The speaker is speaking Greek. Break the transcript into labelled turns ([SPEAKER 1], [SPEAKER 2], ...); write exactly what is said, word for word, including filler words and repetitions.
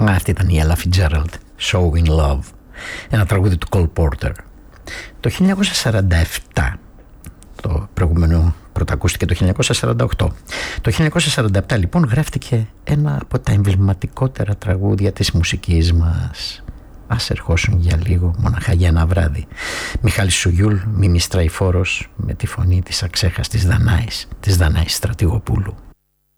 [SPEAKER 1] Αυτή ήταν η Ella Fitzgerald, Showing Love, ένα τραγούδι του Cole Porter. Το χίλια εννιακόσια σαράντα επτά, το προηγούμενο πρωτακούστηκε το χίλια εννιακόσια σαράντα οκτώ. Το χίλια εννιακόσια σαράντα επτά λοιπόν γράφτηκε ένα από τα εμβληματικότερα τραγούδια της μουσικής μας. Ας ερχόσουν για λίγο, μοναχά για ένα βράδυ. Μιχάλης Σουγιούλ, Μίμης Τραϊφόρος, με τη φωνή της αξέχαστης Δανάης, της Δανάης Στρατηγοπούλου.